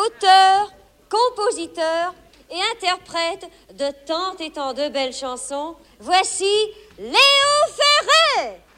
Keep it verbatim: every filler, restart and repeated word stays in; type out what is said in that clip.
auteur, compositeur et interprète de tant et tant de belles chansons, voici Léo Ferré.